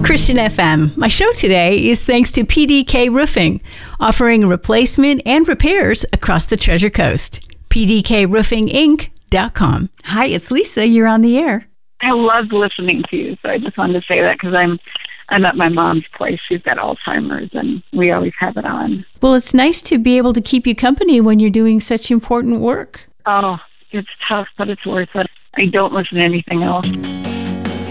Christian FM. My show today is thanks to PDK Roofing, offering replacement and repairs across the Treasure Coast. PDKRoofingInc.com. Hi, it's Lisa. You're on the air. I love listening to you, so I just wanted to say that because I'm at my mom's place. She's got Alzheimer's, and we always have it on. Well, it's nice to be able to keep you company when you're doing such important work. Oh, it's tough, but it's worth it. I don't listen to anything else.